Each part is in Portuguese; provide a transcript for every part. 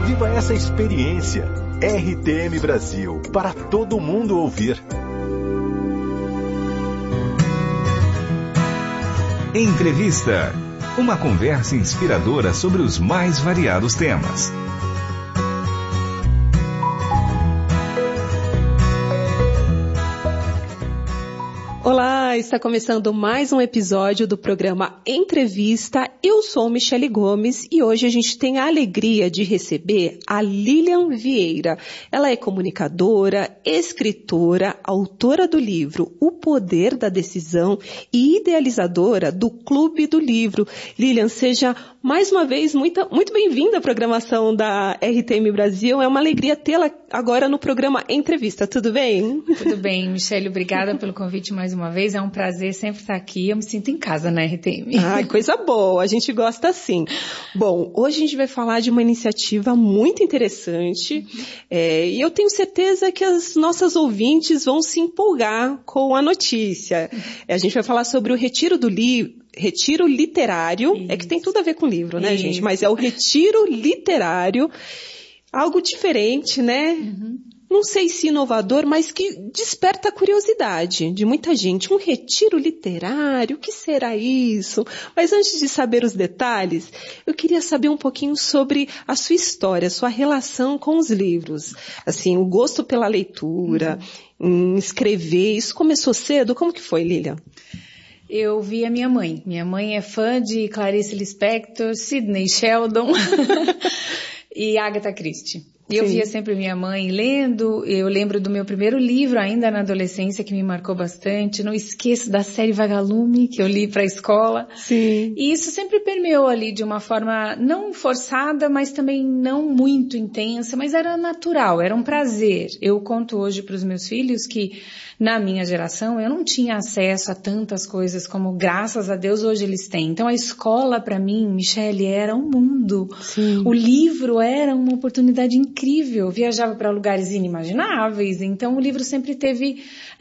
Viva essa experiência. RTM Brasil, para todo mundo ouvir. Entrevista. Uma conversa inspiradora sobre os mais variados temas. Olá, está começando mais um episódio do programa Entrevista. Eu sou Michele Gomes e hoje a gente tem a alegria de receber a Lilian Vieira. Ela é comunicadora, escritora, autora do livro O Poder da Decisão e idealizadora do Clube do Livro. Lilian, seja mais uma vez muito bem-vinda à programação da RTM Brasil. É uma alegria tê-la agora no programa Entrevista. Tudo bem? Tudo bem, Michele. Obrigada pelo convite mais uma vez. É um prazer sempre estar aqui. Eu me sinto em casa na RTM. Ai, coisa boa. A gente gosta assim. Bom, hoje a gente vai falar de uma iniciativa muito interessante e eu tenho certeza que as nossas ouvintes vão se empolgar com a notícia. A gente vai falar sobre o Retiro do Livro. Retiro literário, isso. É que tem tudo a ver com livro, né, gente? Mas é o retiro literário, algo diferente, né? Uhum. Não sei se inovador, mas que desperta a curiosidade de muita gente. Um retiro literário, o que será isso? Mas antes de saber os detalhes, eu queria saber um pouquinho sobre a sua história, sua relação com os livros. Assim, o gosto pela leitura, em escrever, isso começou cedo? Como que foi, Lilian? Eu vi a minha mãe. Minha mãe é fã de Clarice Lispector, Sidney Sheldon e Agatha Christie. E eu via sempre minha mãe lendo. Eu lembro do meu primeiro livro, ainda na adolescência, que me marcou bastante. Não esqueço da série Vagalume, que eu li para a escola. Sim. E isso sempre permeou ali de uma forma não forçada, mas também não muito intensa, mas era natural, era um prazer. Eu conto hoje para os meus filhos que na minha geração eu não tinha acesso a tantas coisas como, graças a Deus, hoje eles têm. Então a escola para mim, Michele, era um mundo. Sim. O livro era uma oportunidade incrível. Eu viajava para lugares inimagináveis. Então o livro sempre teve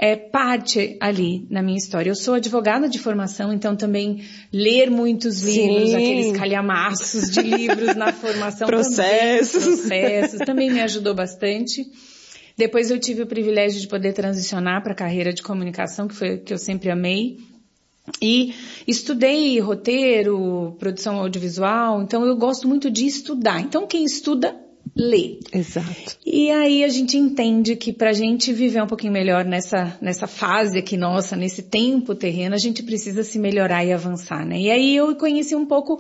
parte ali na minha história. Eu sou advogada de formação, então também ler muitos livros, Sim. aqueles calhamaços de livros na formação. Processos também me ajudou bastante. Depois eu tive o privilégio de poder transicionar para a carreira de comunicação, que foi o que eu sempre amei. E estudei roteiro, produção audiovisual, então eu gosto muito de estudar. Então quem estuda, lê. Exato. E aí a gente entende que para a gente viver um pouquinho melhor nessa fase aqui nossa, nesse tempo terreno, a gente precisa se melhorar e avançar, né? E aí eu conheci um pouco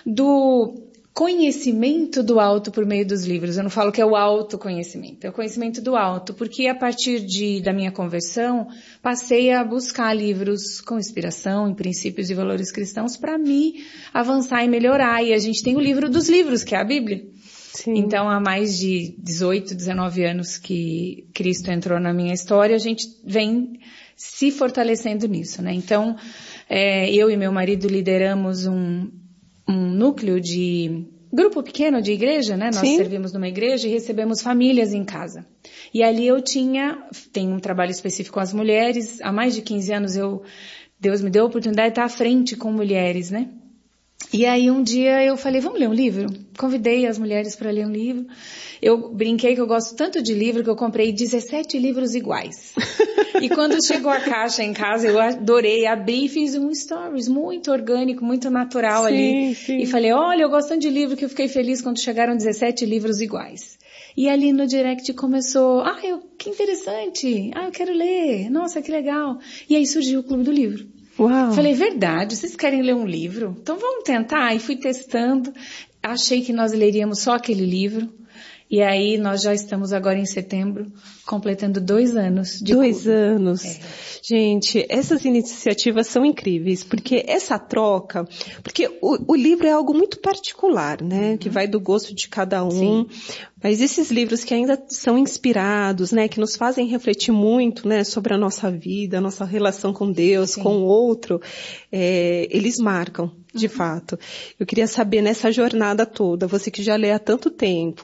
do conhecimento do alto por meio dos livros. Eu não falo que é o autoconhecimento, é o conhecimento do alto, porque a partir da minha conversão, passei a buscar livros com inspiração em princípios e valores cristãos para me avançar e melhorar. E a gente tem o livro dos livros, que é a Bíblia. Sim. Então, há mais de 18, 19 anos que Cristo entrou na minha história, a gente vem se fortalecendo nisso, né? Então, eu e meu marido lideramos um núcleo de grupo pequeno de igreja, né? Nós servimos numa igreja e recebemos famílias em casa. E ali tenho um trabalho específico com as mulheres. Há mais de 15 anos Deus me deu a oportunidade de estar à frente com mulheres, né? E aí um dia eu falei, vamos ler um livro? Convidei as mulheres para ler um livro. Eu brinquei que eu gosto tanto de livro que eu comprei 17 livros iguais. E quando chegou a caixa em casa, eu adorei, abri e fiz um stories muito orgânico, muito natural ali. Sim. E falei, olha, eu gosto tanto de livro que eu fiquei feliz quando chegaram 17 livros iguais. E ali no direct começou, que interessante, eu quero ler, nossa, que legal. E aí surgiu o Clube do Livro. Uau. Falei, verdade, vocês querem ler um livro? Então vamos tentar. E fui testando, achei que nós leríamos só aquele livro. E aí nós já estamos agora em setembro, completando 2 anos de 2 anos. Gente, essas iniciativas são incríveis, porque essa troca, porque o livro é algo muito particular, né? Que vai do gosto de cada um. Sim. Mas esses livros que ainda são inspirados, né? Que nos fazem refletir muito, né? Sobre a nossa vida, a nossa relação com Deus, com o outro, eles marcam. De fato. Eu queria saber, nessa jornada toda, você que já lê há tanto tempo,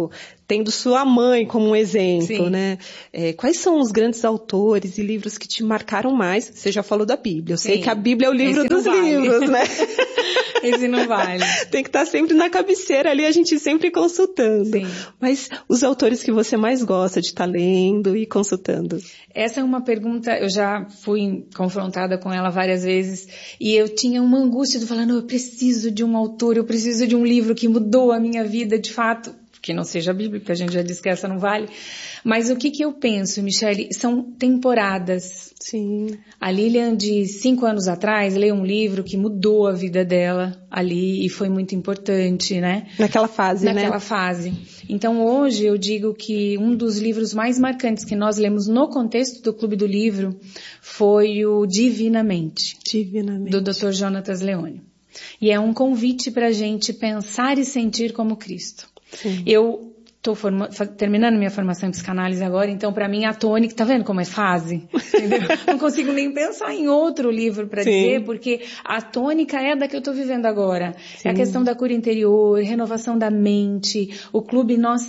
tendo sua mãe como um exemplo, Sim. né? Quais são os grandes autores e livros que te marcaram mais? Você já falou da Bíblia. Eu sei Sim. que a Bíblia é o livro Esse não dos vale. livros, né? Esse não vale. Tem que estar sempre na cabeceira ali, a gente sempre consultando. Sim. Mas os autores que você mais gosta de estar lendo e consultando? Essa é uma pergunta, eu já fui confrontada com ela várias vezes e eu tinha uma angústia de falar, não, eu preciso de um autor, eu preciso de um livro que mudou a minha vida de fato, que não seja a Bíblia, porque a gente já disse que essa não vale. Mas o que eu penso, Michele, são temporadas. Sim. A Lilian, de 5 anos atrás, leu um livro que mudou a vida dela ali e foi muito importante, né? Naquela fase, né? Naquela fase. Então, hoje, eu digo que um dos livros mais marcantes que nós lemos no contexto do Clube do Livro foi o Divinamente, do Dr. Jonatas Leoni. E é um convite para a gente pensar e sentir como Cristo. Sim. Eu estou terminando minha formação em psicanálise agora, então para mim a tônica, tá vendo como é fase? Entendeu? Não consigo nem pensar em outro livro para dizer, porque a tônica é da que eu estou vivendo agora. Sim. É a questão da cura interior, renovação da mente. O clube nós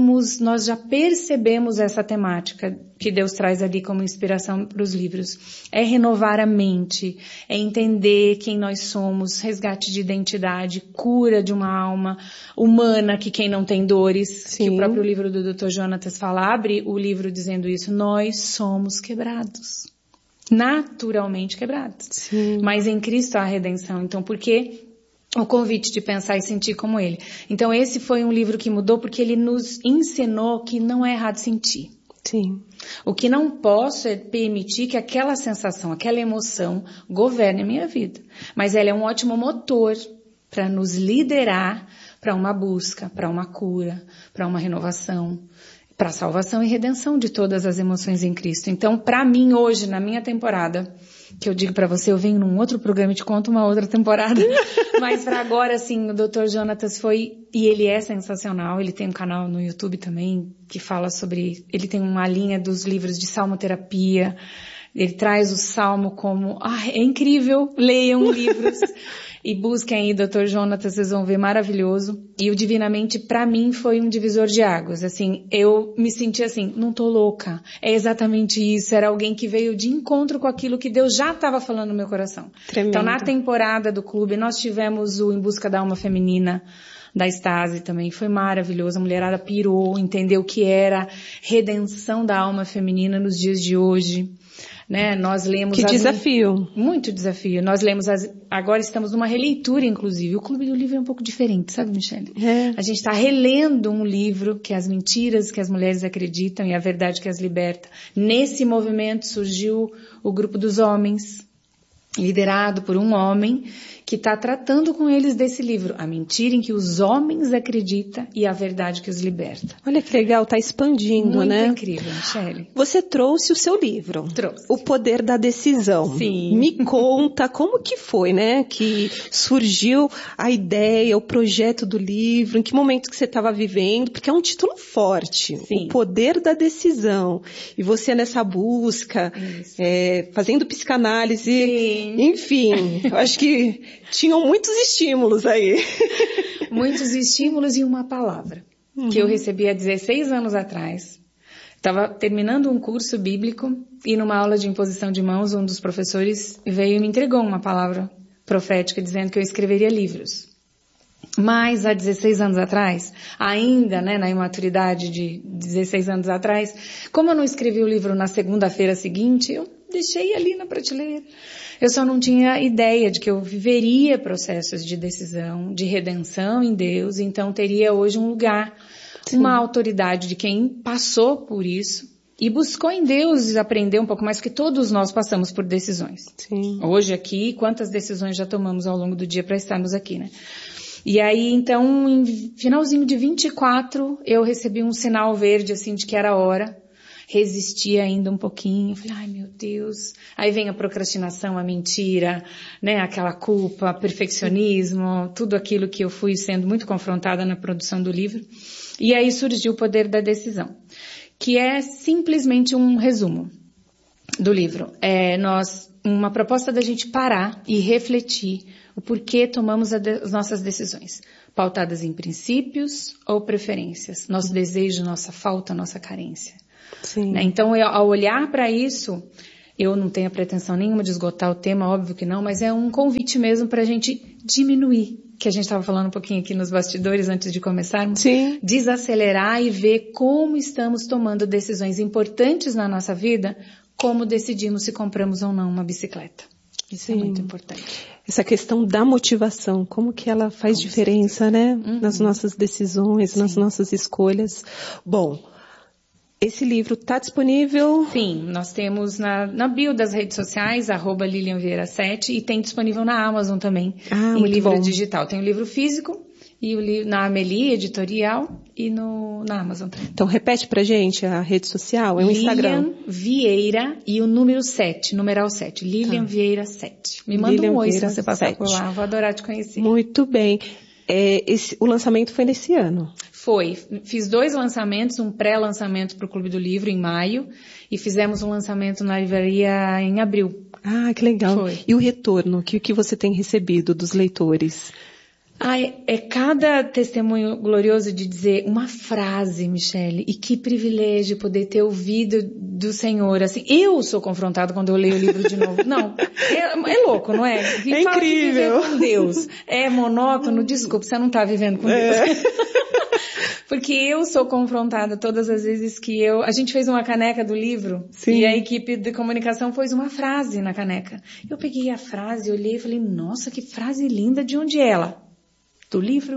já percebemos essa temática que Deus traz ali como inspiração para os livros. É renovar a mente, é entender quem nós somos, resgate de identidade, cura de uma alma humana, que quem não tem dores, Sim. que o próprio livro do Dr. Jonatas fala, abre o livro dizendo isso, nós somos quebrados, naturalmente quebrados. Sim. Mas em Cristo há a redenção. Então, por que o convite de pensar e sentir como Ele? Então, esse foi um livro que mudou porque ele nos ensinou que não é errado sentir. Sim. O que não posso é permitir que aquela sensação, aquela emoção governe a minha vida. Mas ela é um ótimo motor para nos liderar para uma busca, para uma cura, para uma renovação, para a salvação e redenção de todas as emoções em Cristo. Então, para mim hoje, na minha temporada, que eu digo para você, eu venho num outro programa e te conto uma outra temporada, mas para agora, assim, o Dr. Jonatas e ele é sensacional, ele tem um canal no YouTube também, que fala sobre, ele tem uma linha dos livros de salmoterapia, ele traz o salmo como, é incrível, leiam livros, e busquem aí Dr. Jonatas, vocês vão ver, maravilhoso. E o Divinamente, pra mim, foi um divisor de águas. Assim, eu me senti assim, não tô louca. É exatamente isso. Era alguém que veio de encontro com aquilo que Deus já estava falando no meu coração. Tremendo. Então, na temporada do clube, nós tivemos o Em Busca da Alma Feminina, da Stasi também. Foi maravilhoso. A mulherada pirou, entendeu o que era redenção da alma feminina nos dias de hoje. Né? Nós lemos... Que desafio. Muito desafio. Nós lemos agora estamos numa releitura, inclusive. O Clube do Livro é um pouco diferente, sabe, Michele? A gente está relendo um livro que é As Mentiras que as Mulheres Acreditam e a Verdade que as Liberta. Nesse movimento surgiu o Grupo dos Homens, liderado por um homem que está tratando com eles desse livro, A Mentira em que os Homens Acreditam e a Verdade que os Liberta. Olha que legal, está expandindo, muito, né? Muito incrível, Michele. Você trouxe o seu livro. Trouxe. O Poder da Decisão. Sim. Me conta como que foi, né? Que surgiu a ideia, o projeto do livro, em que momento que você estava vivendo, porque é um título forte. Sim. O Poder da Decisão. E você nessa busca, fazendo psicanálise, Sim. enfim, eu acho que tinham muitos estímulos aí. Muitos estímulos e uma palavra que eu recebi há 16 anos atrás. Estava terminando um curso bíblico e numa aula de imposição de mãos, um dos professores veio e me entregou uma palavra profética dizendo que eu escreveria livros. Mas há 16 anos atrás, ainda, né, na imaturidade de 16 anos atrás, como eu não escrevi o livro na segunda-feira seguinte, eu deixei ali na prateleira. Eu só não tinha ideia de que eu viveria processos de decisão, de redenção em Deus, então teria hoje um lugar, Sim. uma autoridade de quem passou por isso e buscou em Deus aprender um pouco mais, porque todos nós passamos por decisões. Sim. Hoje aqui, quantas decisões já tomamos ao longo do dia para estarmos aqui, né? E aí, então, em finalzinho de 24, eu recebi um sinal verde, assim, de que era hora. Resisti ainda um pouquinho. Falei, ai meu Deus. Aí vem a procrastinação, a mentira, né? Aquela culpa, perfeccionismo, tudo aquilo que eu fui sendo muito confrontada na produção do livro. E aí surgiu o Poder da Decisão, que é simplesmente um resumo do livro. Uma proposta da gente parar e refletir o porquê tomamos as nossas decisões, pautadas em princípios ou preferências, nosso desejo, nossa falta, nossa carência. Sim. Né? Então, ao olhar para isso, eu não tenho a pretensão nenhuma de esgotar o tema, óbvio que não, mas é um convite mesmo para a gente diminuir, que a gente estava falando um pouquinho aqui nos bastidores antes de começarmos, Sim. Desacelerar e ver como estamos tomando decisões importantes na nossa vida, como decidimos se compramos ou não uma bicicleta. Isso é muito importante. Essa questão da motivação, como que ela faz diferença, né? Nas nossas decisões, nas nossas escolhas. Bom, esse livro está disponível? Sim, nós temos na bio das redes sociais, @LilianVieira7, e tem disponível na Amazon também, em livro digital. Tem o livro físico e na Amelie Editorial e na Amazon também. Então repete pra gente a rede social, é o Instagram. Lilian Vieira e o número 7, numeral 7, Lilian Vieira 7. Me manda um oi se você passar por lá, vou adorar te conhecer. Muito bem. O lançamento foi nesse ano? Foi. Fiz 2 lançamentos, um pré-lançamento para o Clube do Livro em maio e fizemos um lançamento na livraria em abril. Ah, que legal. Foi. E o retorno que você tem recebido dos leitores? É cada testemunho glorioso de dizer uma frase, Michele, e que privilégio poder ter ouvido do Senhor. Assim, eu sou confrontada quando eu leio o livro de novo. Não, é louco, não é? É incrível. De viver com Deus. É monótono, desculpa, você não está vivendo com Deus. Porque eu sou confrontada todas as vezes que a gente fez uma caneca do livro. Sim. E a equipe de comunicação pôs uma frase na caneca. Eu peguei a frase, olhei e falei, nossa, que frase linda, de onde é ela? Do livro,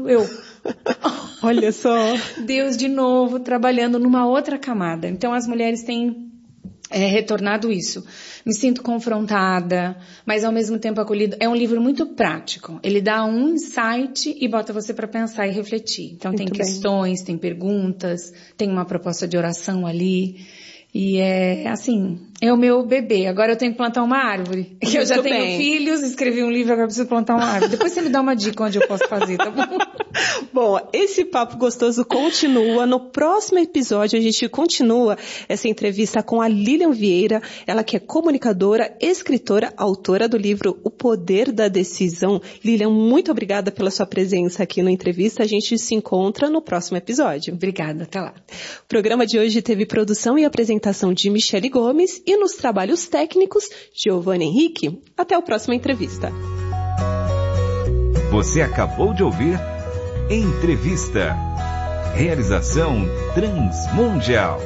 Olha só. Deus de novo trabalhando numa outra camada. Então as mulheres têm retornado isso. Me sinto confrontada, mas ao mesmo tempo acolhida. É um livro muito prático. Ele dá um insight e bota você para pensar e refletir. Então tem questões, tem perguntas, tem uma proposta de oração ali. E é o meu bebê. Agora eu tenho que plantar uma árvore. Eu já tenho filhos, escrevi um livro, agora preciso plantar uma árvore. Depois você me dá uma dica onde eu posso fazer, tá bom? Bom, esse papo gostoso continua. No próximo episódio a gente continua essa entrevista com a Lilian Vieira, ela que é comunicadora, escritora, autora do livro O Poder da Decisão. Lilian, muito obrigada pela sua presença aqui na entrevista. A gente se encontra no próximo episódio. Obrigada, até lá. O programa de hoje teve produção e apresentação de Michele Gomes e nos trabalhos técnicos, Giovanni Henrique. Até a próxima entrevista. Você acabou de ouvir Entrevista. Realização Transmundial.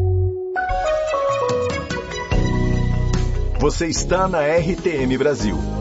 Você está na RTM Brasil.